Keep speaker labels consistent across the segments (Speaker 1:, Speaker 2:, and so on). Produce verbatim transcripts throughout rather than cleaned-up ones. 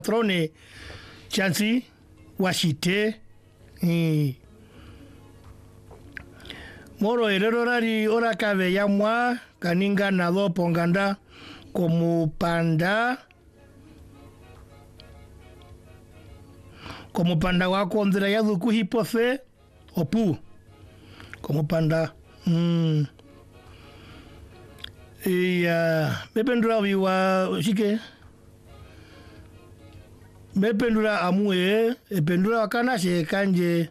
Speaker 1: Trone chansi washite i moro erorari ora kave ya mwa kaninga na lo ponganda como panda como panda wako ndira ya dhuku hipofe opu como panda mm. e uh, mependura wiwa shike mependura amue ependura wakana she kanje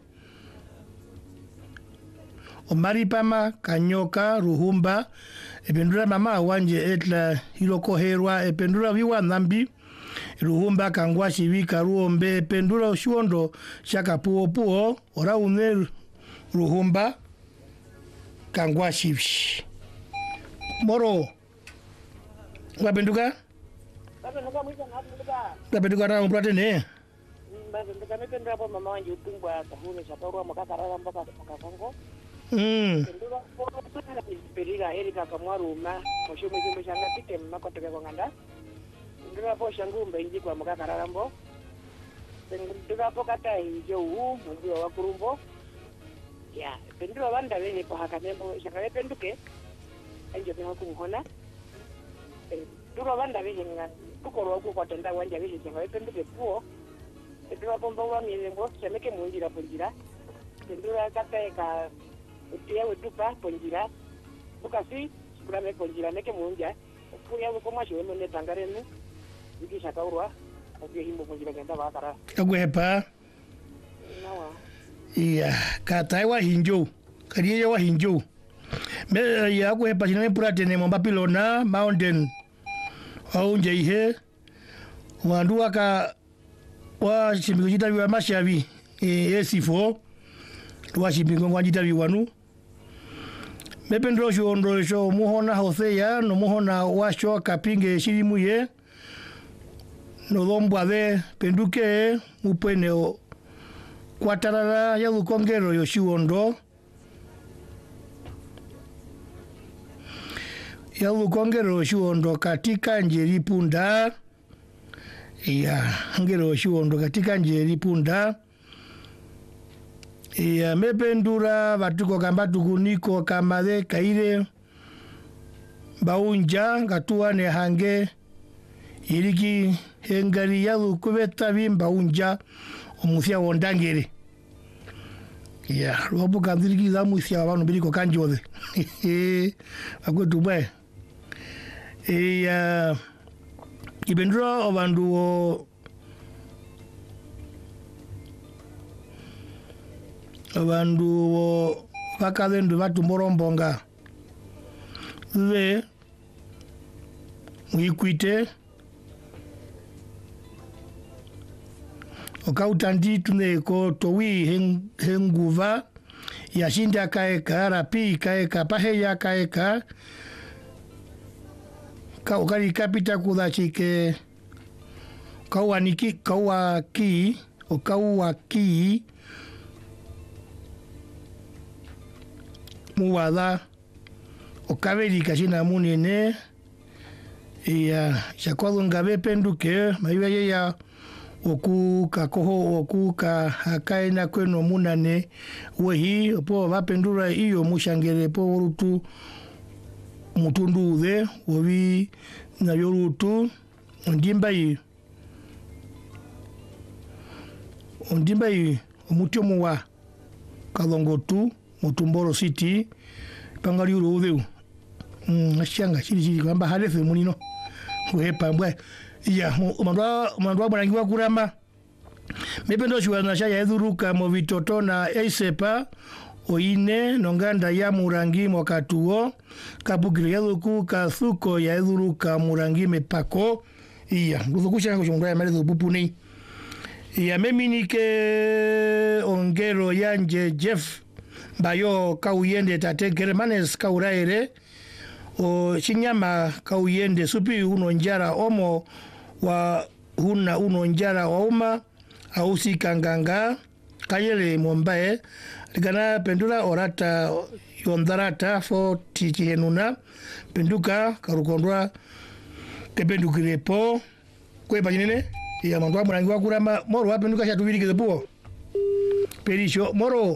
Speaker 1: omaripama kanyoka ruhumba ependura mama wanje etla hiloko herwa ependura wiwa nambi ruhumba kangwa shivika ruombe ependura ushuondo shaka puo puo ora une ruhumba kangwa shivish moro wapenduka
Speaker 2: wapenduka mwisa ngapenduka
Speaker 1: wapenduka na mprate ne
Speaker 2: wapenduka mependura po mama wanje utungwa kahune chaparwa makakarara mpaka makakongo
Speaker 1: mm
Speaker 2: pendura po perira erika kamwaruma moshume zimbe shanga pite makotoke konganda pendura po shangumbe inji kwa makakarara mbo pendura po kata hijo u mbiwa wakurumbo ya pendura wanda wenye kwa hakanembo shanga penduke anje pe hakumhona pendura wanda wenye tukoro ku kwa tenda wanja wenye shanga penduke puo pendura pomba wa milembo semeke munjira ponjira pendura kata ka utia wetupa ponjira bukasi kurame ponjira neke munja kuya ko mashi weno ne tangarenu ikisha kaurwa obi himbo ponjira kenda bakara
Speaker 1: agwepa
Speaker 2: nawa
Speaker 1: iya kata wa hinjo kariye wa hinjo me ya agwepa jina purate ne momba pilona mountain au nje ihe wandu waka wa shimikujita wa mashavi e sifo wa shimikongwa jita wanu mependro shondo sho muhona hoseya no muhona washo kapinge shirimuye no dombwa de penduke mupene kwatarara ya lukongero yo shiwondo ya lukongero shiwondo katika njeri punda ya ngero shiwondo katika njeri punda ya mependura batuko kamba tukuniko kamade kaire baunja gatua ne hange iriki hengari ya lukubeta bimba unja omusia wondangere ya robo kandiriki za musia abantu biriko kanjode akotuba e ya ibendura abantu o abandu bakadendu batumorombonga ve wikwite okautandi tuneko towi henguva yashinda kaeka rapi kaeka paheya kaeka ka okari kapita kudachike kawaniki kawaki okawaki muwala okabeli kashina munene ya chakwalo ngabe penduke maiwe ya oku kakoho oku ka hakaina kweno munane wehi opo bapendura iyo mushangere po rutu mutunduze obi na yorutu ondimbai ondimbai omutyomo wa kalongotu mutumboro city pangali urudeu mm ashanga chiri chiri kwamba halefe munino wepa mbwa ya mandwa mandwa bwanangi wa kuramba mependo shwana sha yadhuruka mo vitoto na eisepa oine nonganda ya murangi mwakatuo kabugire yadhuku kathuko yadhuruka murangi mepako iya nguzukusha kushongwa ya mali dhupupuni iya meminike ongero yanje Jeff bayo kauyende tatekere manes kauraire o chinyama kauyende supi uno njara omo wa huna uno njara wa uma ausi kanganga kayele mombae ligana pendula orata yondarata fo tichihenuna penduka karukondwa kependukirepo kwe pajinene ya mandwa mwanangi wa kurama moro wapi nuka shatubirike puo perisho moro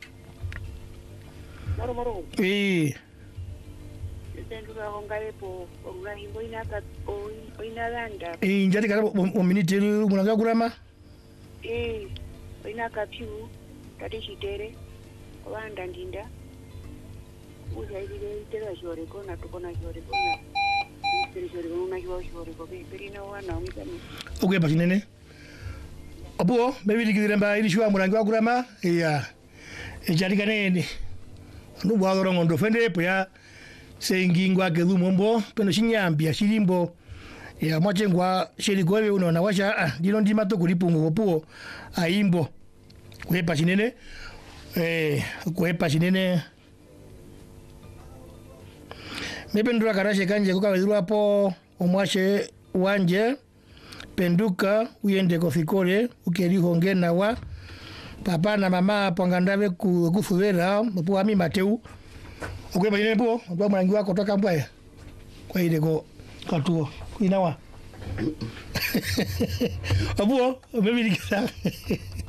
Speaker 2: moro moro
Speaker 1: eh
Speaker 2: tenduka hongaye po orula himbo inaka o inalanda
Speaker 1: eh njati kala o minute mwanangi wa kurama
Speaker 2: eh inaka piu tati shitere wanda ndinda uja ile itera shore kona tukona shore kona itera shore kona shore ko perina wana umikani
Speaker 1: okay basi nene abuo bebili kidemba ili shwa mwanangi wa kurama ya njati kanene no bwalo ngondo fende po ya sengingwa ke lumombo peno shinyambia shilimbo ya mwachengwa shirikowe unaona washa ah dino ndima to kulipungu puo aimbo kwepa chinene eh kwepa chinene mependura karashe kanje kukawezirwa hapo omwashe wanje penduka uyende kofikore ukeriho ngena wa papa na mama pangandave kufuvera mpo ami mateu okwepa chinene po mpo mwanangi wako toka mbwa kwa ile ko katuo kuinawa abuo mebili kisa